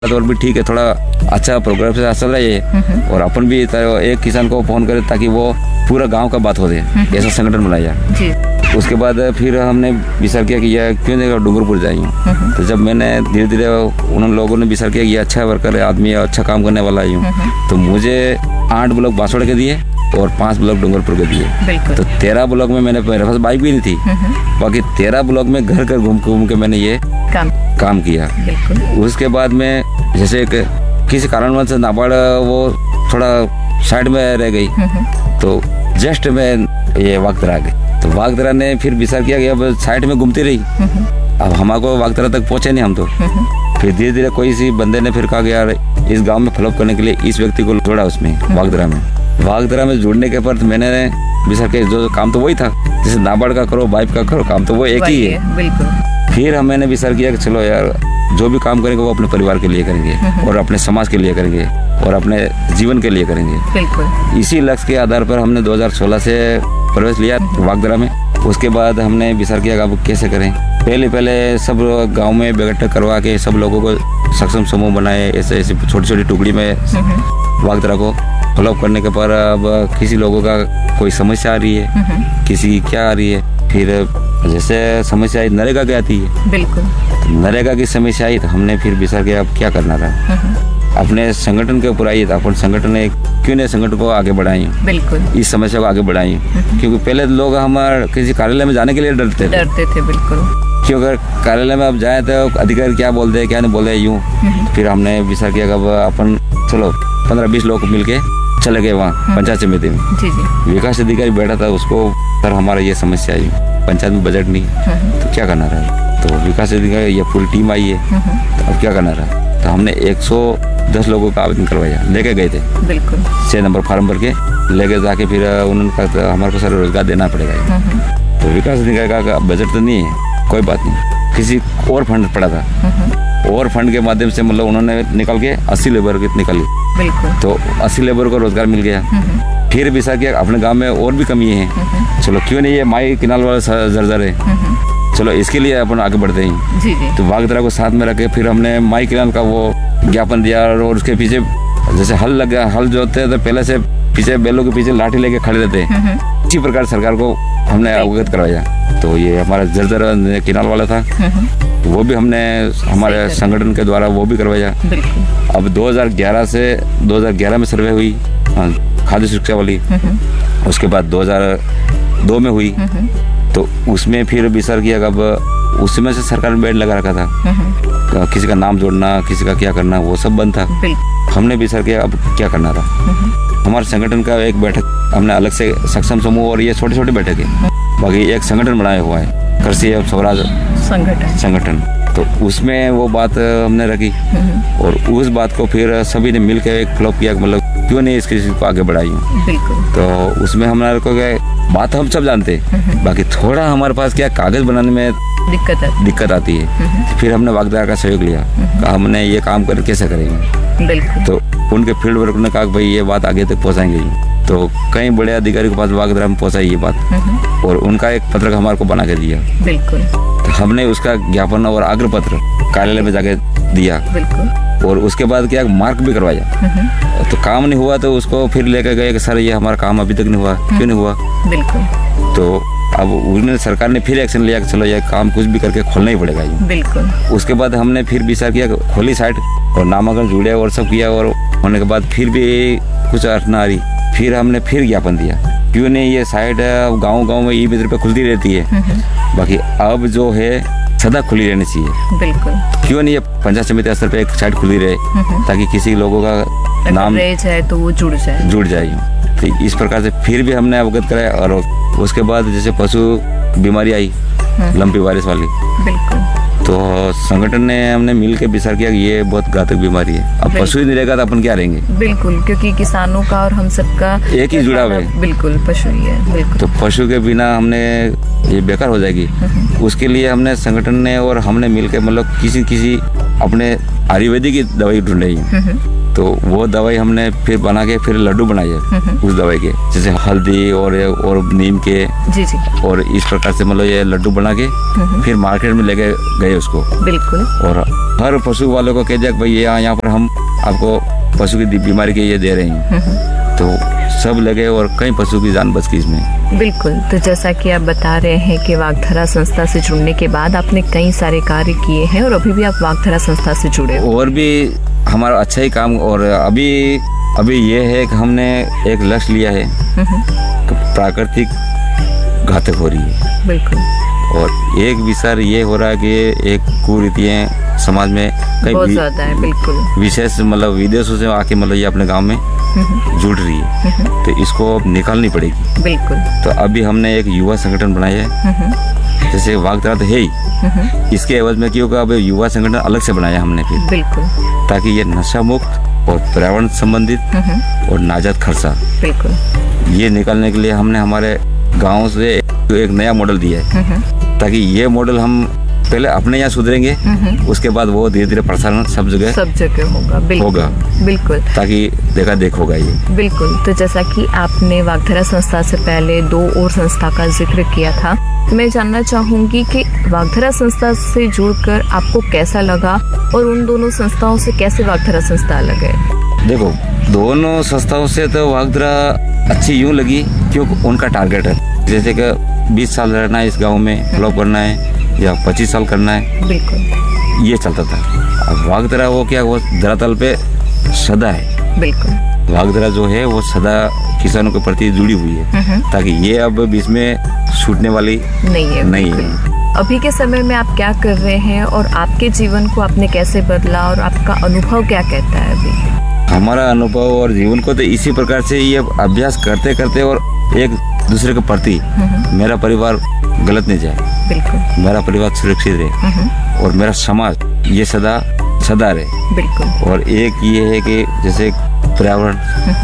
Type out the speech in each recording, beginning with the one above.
और भी ठीक है, थोड़ा अच्छा प्रोग्राम से चल रहा है ये। और अपन भी एक किसान को फोन करे ताकि वो पूरा गांव का बात हो दे, ऐसा संगठन बनाया जी। उसके बाद फिर हमने विचार किया कि यह क्यों नहीं डूंगरपुर जाइए। तो जब मैंने धीरे धीरे उन लोगों ने विचार किया कि अच्छा वर्कर है, आदमी है, अच्छा काम करने वाला हूँ, तो मुझे 8 ब्लॉक बांसवाड़ा के दिए और 5 ब्लॉक डूंगरपुर के दिए। तो 13 ब्लॉक में मैंने, मेरे पास बाइक भी नहीं थी, बाकी 13 ब्लॉक में घर घर घूम घूम के मैंने ये काम किया। उसके बाद में जैसे किसी कारणवश से नाबार्ड वो थोड़ा साइड में रह गई, तो जस्ट में ये वागदरा आ गई। तो वागदरा ने फिर विचार किया कि अब साइड में घूमती रही, अब हमारे वागदरा तक पहुंचे नहीं हम तो। फिर धीरे धीरे कोई सी बंदे ने फिर कहा कि यार इस गांव में फॉलोअप करने के लिए इस व्यक्ति को जोड़ा उसमें वागदरा में जुड़ने के पर मैंने विचार किया जो काम तो वही था, जैसे नाबार्ड का करो, बाइप का करो, काम तो वो एक ही है। बिल्कुल। फिर मैंने विचार किया कि चलो यार जो भी काम करेंगे वो अपने परिवार के लिए करेंगे और अपने समाज के लिए करेंगे और अपने जीवन के लिए करेंगे। बिल्कुल। इसी लक्ष्य के आधार पर हमने 2016 से प्रवेश लिया वागदरा में। उसके बाद हमने विचार किया अब कैसे करें। पहले सब गांव में बैठक करवा के सब लोगों को सक्षम समूह बनाए, ऐसे छोटी छोटी टुकड़ी में वागदरा को फॉलोअप करने के पर अब किसी लोगों का कोई समस्या आ रही है, किसी की क्या आ रही है। फिर जैसे समस्या आई नरेगा की आती है, बिल्कुल, नरेगा की समस्या आई तो हमने फिर विचार किया अब क्या करना था। अपने संगठन के ऊपर आई तो अपन संगठन ने क्यों नहीं संगठन को आगे बढ़ाई, बिल्कुल, इस समस्या को आगे बढ़ाई। क्योंकि पहले लोग हमारे किसी कार्यालय में जाने के लिए डरते थे, बिल्कुल, क्योंकि अगर कार्यालय में अब जाए तो अधिकारी क्या बोलते हैं क्या नहीं बोलते यूँ। फिर हमने विचार किया अब अपन चलो 15-20 लोग मिलके चले गए वहाँ पंचायत समिति में। विकास अधिकारी बैठा था, उसको सर हमारा ये समस्या आई, पंचायत में बजट नहीं, तो क्या करना रहा। तो विकास अधिकारी ये पूरी टीम आई है, तो अब क्या करना रहा। तो हमने 110 लोगों का आवेदन करवाया, लेके गए थे, बिल्कुल, 6 नंबर फार्म भर के लेके जाके फिर उन्होंने कहा हमारे को सर रोजगार देना पड़ेगा। तो विकास अधिकारी का बजट तो नहीं है, कोई बात नहीं, किसी और फंड पड़ा था, और फंड के माध्यम से मतलब उन्होंने निकल के 80 लेबर निकाली, तो 80 लेबर को रोजगार मिल गया। फिर विचार किया अपने गांव में और भी कमी है, चलो क्यों नहीं ये माई किनाल वाला जर्जर है, चलो इसके लिए अपन आगे बढ़ते हैं। तो वागदरा को साथ में रखे फिर हमने माई किनाल का वो ज्ञापन दिया। और उसके पीछे जैसे हल लग गया, हल जोतते तो पहले से पीछे बैलों के पीछे लाठी लेके खड़े रहते, इसी प्रकार सरकार को हमने अवगत करवाया। तो ये हमारा जर्जर किनाल वाला था, वो भी हमने हमारे संगठन के द्वारा वो भी करवाया। अब 2011 में सर्वे हुई खाद्य सुरक्षा वाली, उसके बाद 2002 में हुई। तो उसमें फिर विचार किया अब उसमें से सरकार ने बेड लगा रखा था, किसी का नाम जोड़ना, किसी का क्या करना, वो सब बंद था। हमने विचार किया अब क्या करना था। हमारे संगठन का एक बैठक हमने अलग से सक्षम समूह और ये छोटे छोटे बैठक है, बाकी एक संगठन बनाया हुआ है कृषि एवं स्वराज संगठन। तो उसमें वो बात हमने रखी और उस बात को फिर सभी ने मिलकर एक फ्लॉप किया, मतलब क्यों नहीं इसकी को आगे बढ़ाई। तो उसमें हमारे को बात हम सब जानते हैं, बाकी थोड़ा हमारे पास क्या कागज बनाने में दिक्कत आती है। फिर हमने वागदरा का सहयोग लिया, हमने ये काम कर कैसे करेंगे। तो उनके फील्ड वर्क ने कहा भाई ये बात आगे तक पहुंचाएंगे। तो कई बड़े अधिकारी के पास वागदरा में पहुंचाई ये बात, और उनका एक पत्रक हमारे को बना के दिया। बिल्कुल। तो हमने उसका ज्ञापन और आग्रह पत्र कार्यालय में जाके दिया। बिल्कुल। और उसके बाद क्या मार्क भी करवाया। तो काम नहीं हुआ तो उसको फिर लेकर गए कि सर ये हमारा काम अभी तक नहीं हुआ, क्यों नहीं हुआ। बिल्कुल। तो अब उन्होंने सरकार ने फिर एक्शन लिया कि चलो ये काम कुछ भी करके खोलना ही पड़ेगा। बिल्कुल। उसके बाद हमने फिर विचार किया खोली साइट और नामांकन जुड़े और सब किया, और होने के बाद फिर भी कुछ अर्थ ना आ रही। फिर हमने फिर ज्ञापन दिया क्यों नहीं ये साइट गाँव में ई-मित्र पे खुलती रहती है, बाकी अब जो है सदा खुली रहनी चाहिए। बिल्कुल। क्यों नहीं ये पंचायत समिति स्तर पे एक साइट खुली रहे, ताकि किसी लोगों का नाम रह जाए तो वो जुड़ जाए। तो इस प्रकार से फिर भी हमने अवगत कराया। और उसके बाद जैसे पशु बीमारी आई लंपी वायरस वाली, बिल्कुल, तो संगठन ने हमने मिल के विचार किया कि ये बहुत घातक बीमारी है। अब पशु ही नहीं रहेगा तो अपन क्या रहेंगे। बिल्कुल, क्योंकि किसानों का और हम सबका एक ही जुड़ा हुआ है। बिल्कुल, पशु ही है। बिल्कुल। तो पशु के बिना हमने ये बेकार हो जाएगी। उसके लिए हमने संगठन ने और हमने मिल के मतलब किसी अपने आयुर्वेदिक की दवाई ढूंढी, तो वो दवाई हमने फिर बना के फिर लड्डू बनाए उस दवाई के, जैसे हल्दी और नीम के। जी जी। और इस प्रकार से मतलब ये लड्डू बना के फिर मार्केट में लेके गए उसको। बिल्कुल। और हर पशु वालों को कह दिया भाई यहाँ पर हम आपको पशु की बीमारी के ये दे रहे हैं, तो सब लगे और कई पशु की जान बच गई इसमें। बिल्कुल। तो जैसा कि आप बता रहे हैं कि वागधरा संस्था से जुड़ने के बाद आपने कई सारे कार्य किए हैं और अभी भी आप वागधरा संस्था से जुड़े हो। और भी हमारा अच्छा ही काम। और अभी ये है कि हमने एक लक्ष्य लिया है कि प्राकृतिक घातक हो रही है। बिल्कुल। और एक विचार ये हो रहा है कि एक कुरीतियाँ समाज में कई बहुत ज्यादा है। बिल्कुल। विशेष मतलब विदेशों से आके मतलब ये अपने गांव में जुड़ रही है, तो इसको अब निकालनी पड़ेगी। बिल्कुल। तो अभी हमने एक युवा संगठन बनाया है, जैसे वागधरा तो है ही, इसके एवज में क्योंकि अब युवा संगठन अलग से बनाया हमने फिर। बिल्कुल। ताकि ये नशा मुक्त और पर्यावरण संबंधित और नाजायज खर्चा, बिल्कुल, ये निकालने के लिए हमने हमारे गाँव से एक नया मॉडल दिया है, ताकि ये मॉडल हम पहले अपने यहाँ सुधरेंगे, उसके बाद वो धीरे धीरे प्रसारण सब जगह होगा। होगा। बिल्कुल। ताकि देखा देख होगा ये। बिल्कुल। तो जैसा कि आपने वागधरा संस्था से पहले 2 और संस्था का जिक्र किया था, तो मैं जानना चाहूंगी कि वागधरा संस्था से जुड़कर आपको कैसा लगा और उन दोनों संस्थाओं से कैसे वागधरा संस्था अलग है? देखो, दोनों संस्थाओं से तो वागधरा अच्छी यूं लगी क्योंकि उनका टारगेट है, जैसे कि 20 साल रहना है इस गाँव में, फ्लॉप करना है या 25 साल करना है। बिल्कुल। ये चलता था। अब वागधरा वो क्या, वो धरातल पे सदा है। बिल्कुल। वागधरा जो है वो सदा किसानों के प्रति जुड़ी हुई है, ताकि ये अब बीच में छूटने वाली नहीं है। अभी के समय में आप क्या कर रहे हैं और आपके जीवन को आपने कैसे बदला और आपका अनुभव क्या कहता है अभी? हमारा अनुभव और जीवन को तो इसी प्रकार से ये अभ्यास करते करते और एक दूसरे के प्रति मेरा परिवार गलत नहीं जाए। बिल्कुल। मेरा परिवार सुरक्षित रहे और मेरा समाज ये सदा रहे। बिल्कुल। और एक ये है कि जैसे पर्यावरण,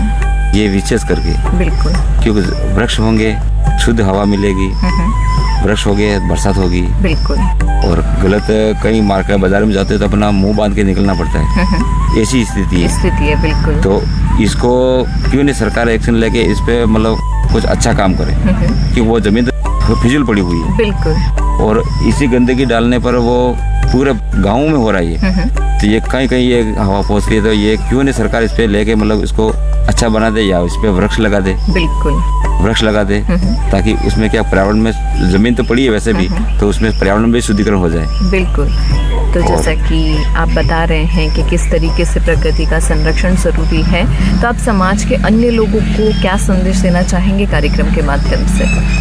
ये विशेष करके, बिल्कुल, क्योंकि वृक्ष होंगे शुद्ध हवा मिलेगी, वृक्ष हो गए बरसात होगी। बिल्कुल। और गलत कहीं मार्केट बाजार में जाते हो तो अपना मुंह बांध के निकलना पड़ता है, ऐसी स्थिति है। बिल्कुल। तो इसको क्यों नहीं सरकार एक्शन लेके इस पे मतलब कुछ अच्छा काम करे, कि वो जमीन तो फिजूल पड़ी हुई है। बिल्कुल। और इसी गंदगी डालने पर वो पूरे गाँव में हो रहा है, तो ये कहीं ये हवा पहुँच रही है, तो ये क्यों नहीं सरकार इस पे लेके मतलब इसको अच्छा बना दे या इस पे वृक्ष लगा दे। बिल्कुल, वृक्ष लगा दे, ताकि उसमें क्या पर्यावरण में जमीन तो पड़ी है वैसे भी, तो उसमें पर्यावरण भी शुद्धिकरण हो जाए। बिल्कुल। तो जैसा कि आप बता रहे हैं कि किस तरीके से प्रकृति का संरक्षण जरूरी है, तो आप समाज के अन्य लोगों को क्या संदेश देना चाहेंगे कार्यक्रम के माध्यम से?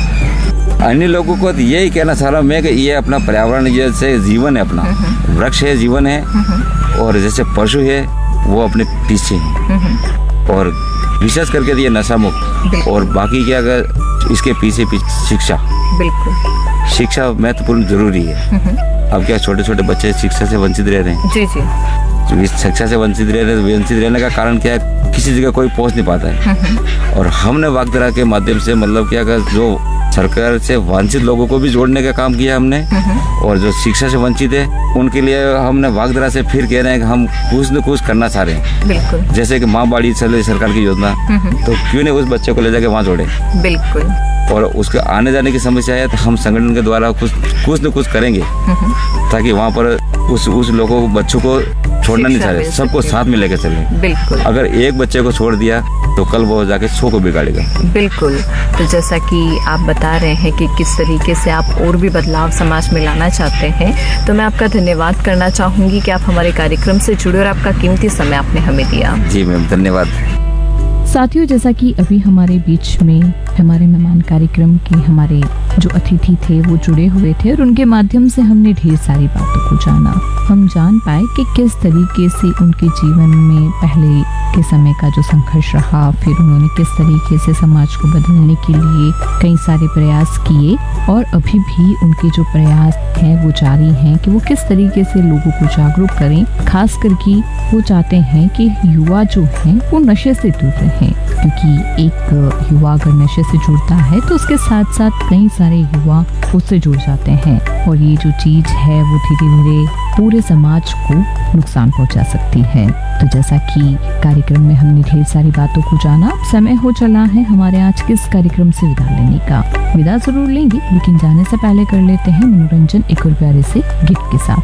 अन्य लोगों को तो यही कहना चाह रहा हूँ मैं कि ये अपना पर्यावरण जैसे जीवन है, अपना वृक्ष है, जीवन है, और जैसे पशु है वो अपने पीछे है, और विशेष करके ये नशा मुक्त, और बाकी क्या अगर इसके पीछे शिक्षा। बिल्कुल, शिक्षा महत्वपूर्ण जरूरी है। अब क्या छोटे छोटे बच्चे शिक्षा से वंचित रह रहे हैं। जी जी। इस शिक्षा से वंचित रहने का कारण क्या है, किसी जगह कोई पहुंच नहीं पाता है। और हमने वागधरा के माध्यम से मतलब क्या जो सरकार से वंचित लोगों को भी जोड़ने का काम किया हमने, और जो शिक्षा से वंचित है उनके लिए हमने वागधरा से फिर कह रहे हैं कि हम कुछ न कुछ करना चाह रहे हैं। बिल्कुल। जैसे कि माँ बाड़ी चल रही सरकार की योजना, तो क्यों नहीं उस बच्चे को ले जाके वहाँ जोड़े। बिल्कुल। और उसके आने जाने की समस्या है तो हम संगठन के द्वारा कुछ न कुछ करेंगे, ताकि वहाँ पर उस लोगों को, बच्चों को छोड़ना नहीं चाह रहे, सबको साथ में लेके चले। बिल्कुल। अगर एक बच्चे को छोड़ दिया तो कल वो जाके 100 को बिगाड़ेगा। बिल्कुल। तो जैसा कि आप बता रहे हैं कि किस तरीके से आप और भी बदलाव समाज में लाना चाहते हैं, तो मैं आपका धन्यवाद करना चाहूंगी कि आप हमारे कार्यक्रम से जुड़े और आपका कीमती समय आपने हमें दिया। जी मैम, धन्यवाद। साथियों, जैसा कि अभी हमारे बीच में हमारे मेहमान कार्यक्रम के हमारे जो अतिथि थे वो जुड़े हुए थे, और उनके माध्यम से हमने ढेर सारी बातों को जाना। हम जान पाए कि किस तरीके से उनके जीवन में पहले के समय का जो संघर्ष रहा, फिर उन्होंने किस तरीके से समाज को बदलने के लिए कई सारे प्रयास किए, और अभी भी उनके जो प्रयास हैं वो जारी हैं कि वो किस तरीके से लोगों को जागरूक करें। खास करके वो चाहते हैं कि युवा जो हैं वो नशे से दूर रहें, क्योंकि एक युवा अगर नशे से जुड़ता है तो उसके साथ साथ कई सारे युवा उससे जुड़ जाते हैं, और ये जो चीज है वो धीरे धीरे पूरे समाज को नुकसान पहुंचा सकती है। तो जैसा कि कार्यक्रम में हमने ढेर सारी बातों को जाना, समय हो चला है हमारे आज के इस कार्यक्रम से विदा लेने का। विदा जरूर लेंगे, लेकिन जाने से पहले कर लेते हैं मनोरंजन एक और प्यारे से गिफ्ट के साथ।